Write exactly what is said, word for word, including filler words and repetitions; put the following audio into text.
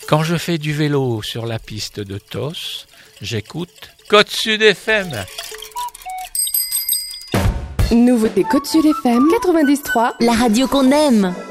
Quand je fais du vélo sur la piste de Tos, j'écoute Côte Sud F M. Nouveauté Côte Sud F M quatre-vingt-dix trois, la radio qu'on aime.